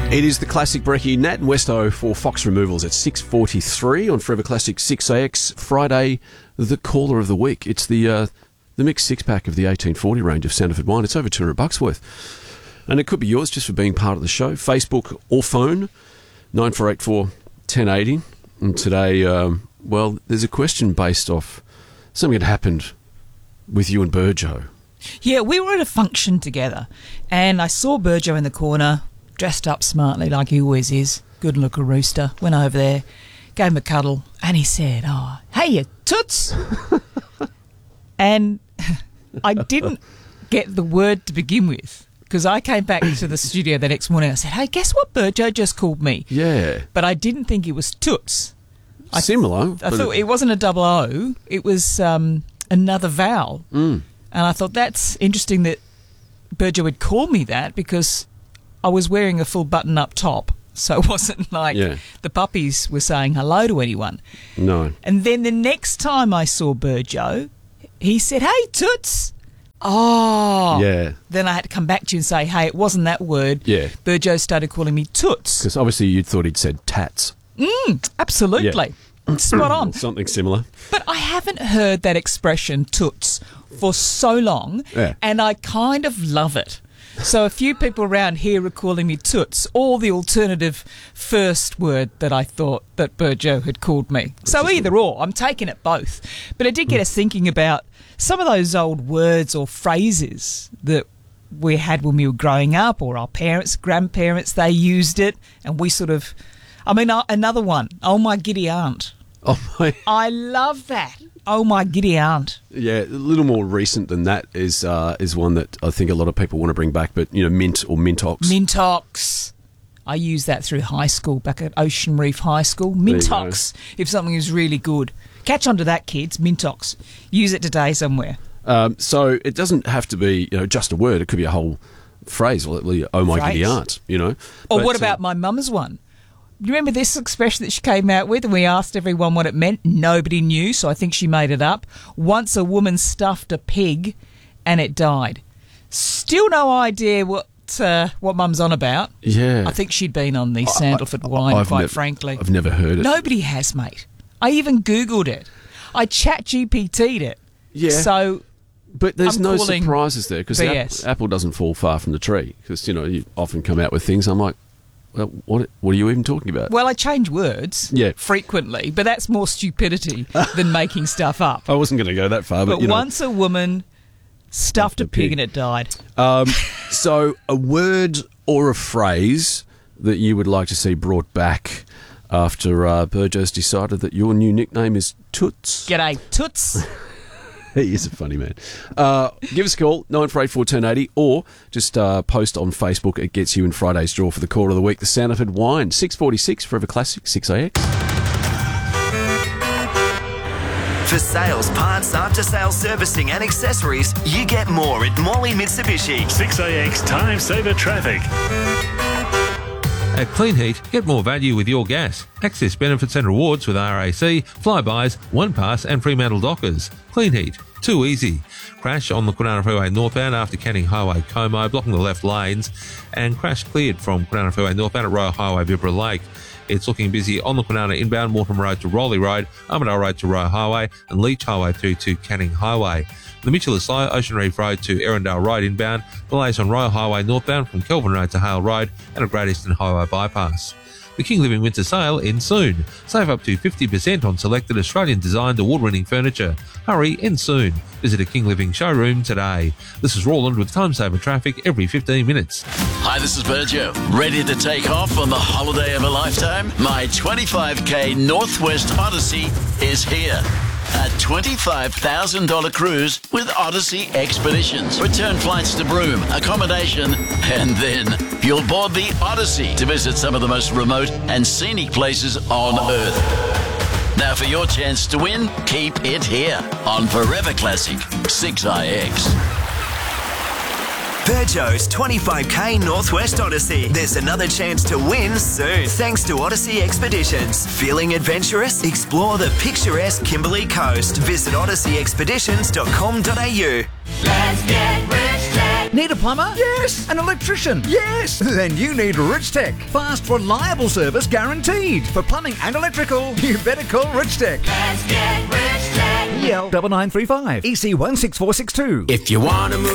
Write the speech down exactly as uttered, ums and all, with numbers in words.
It is the classic brekkie, Nat and Westo for Fox Removals at six forty-three on Forever Classic six A X. Friday, the caller of the week. It's the uh, the mixed six-pack of the eighteen forty range of Sanderford wine. It's over two hundred bucks worth. And it could be yours just for being part of the show. Facebook or phone, nine four eight four, one zero eight zero. And today, um, well, there's a question based off something that happened with you and Burjo. Yeah, we were at a function together, and I saw Burjo in the corner, dressed up smartly like he always is, good looking rooster. Went over there, gave him a cuddle, and he said, "Oh, hey, you toots." And I didn't get the word to begin with, because I came back to the studio the next morning. I said, "Hey, guess what Burjo just called me?" Yeah. But I didn't think it was toots. I, Similar. I thought it, it wasn't a double O. It was um, another vowel. Mm. And I thought that's interesting that Burjo would call me that, because I was wearing a full button-up top, so it wasn't like Yeah. the puppies were saying hello to anyone. No. And then the next time I saw Burjo, he said, "Hey, toots." Oh. Yeah. Then I had to come back to you and say, hey, it wasn't that word. Yeah. Burjo started calling me toots. Because obviously you thought he'd said tats. Mm, absolutely. Spot on. Something similar. But I haven't heard that expression, toots, for so long, Yeah. and I kind of love it. So a few people around here are calling me toots, or the alternative first word that I thought that Burjo had called me. So either or, I'm taking it both. But it did get us thinking about some of those old words or phrases that we had when we were growing up, or our parents, grandparents, they used it, and we sort of... I mean, uh, another one, "Oh, my giddy aunt." Oh my! I love that. "Oh, my giddy aunt." Yeah, a little more recent than that is uh, is one that I think a lot of people want to bring back. But you know, mint or mintox. Mintox. I used that through high school, back at Ocean Reef High School. There you Mintox, if something is really good. Catch on to that, kids. Mintox. Use it today somewhere. Um, so it doesn't have to be you know just a word. It could be a whole phrase. Or, "Oh my Phrase. giddy aunt," you know. Or But, what uh, about my mum's one? You remember this expression that she came out with, and we asked everyone what it meant? Nobody knew, so I think she made it up. "Once a woman stuffed a pig and it died." Still no idea what uh, what Mum's on about. Yeah. I think she'd been on the Sandalford wine, I've quite nev- frankly. I've never heard it. Nobody has, mate. I even Googled it. I chat G P T'd it. Yeah. So... But there's I'm no calling surprises there, because the B ap- S. apple doesn't fall far from the tree. Because you know you often come out with things. I'm like, well, what what are you even talking about? Well, I change words Yeah. frequently, but that's more stupidity than making stuff up. I wasn't going to go that far, but, But you know. once a woman stuffed a pig and it died. Um, so a word or a phrase that you would like to see brought back after uh, Burjo's decided that your new nickname is Toots. G'day, toots. He is a funny man. Uh, give us a call, nine four eight four, one zero eight zero, or just uh, post on Facebook. It gets you in Friday's draw for the Call of the Week, the Sanderford Wine. six forty-six, Forever Classic, six A X. For sales, parts, after-sales servicing and accessories, you get more at Morley Mitsubishi. six A X Time Saver Traffic. At Clean Heat, get more value with your gas. Access benefits and rewards with R A C, Flybys, One Pass and Fremantle Dockers. Clean Heat, too easy. Crash on the Kwinana Freeway northbound after Canning Highway Como, blocking the left lanes, and crash cleared from Kwinana Freeway northbound at Royal Highway Vibra Lake. It's looking busy on the Kwinana inbound, Mortimer Road to Rowley Road, Armadale Road to Royal Highway, and Leach Highway through to Canning Highway. The Mitchell is slow, Ocean Reef Road to Erindale Road inbound, delays on Royal Highway northbound from Kelvin Road to Hale Road, and a Great Eastern Highway bypass. The King Living Winter Sale ends soon. Save up to fifty percent on selected Australian-designed award-winning furniture. Hurry, ends soon. Visit a King Living showroom today. This is Roland with Time Saver Traffic every fifteen minutes. Hi, this is Burjo. Ready to take off on the holiday of a lifetime? My twenty-five K Northwest Odyssey is here. A twenty-five thousand dollars cruise with Odyssey Expeditions. Return flights to Broome, accommodation, and then you'll board the Odyssey to visit some of the most remote and scenic places on Earth. Now for your chance to win, keep it here on Forever Classic six I X. Burjo's twenty-five K Northwest Odyssey. There's another chance to win soon, thanks to Odyssey Expeditions. Feeling adventurous? Explore the picturesque Kimberley Coast. Visit odyssey expeditions dot com dot a u. Let's get rich, let Need a plumber? Yes. An electrician? Yes. Then you need Rich Tech. Fast, reliable service guaranteed. For plumbing and electrical, you better call Rich Tech. Let's get Rich Tech. E L nine nine three five, E C one six four six two. If you want to move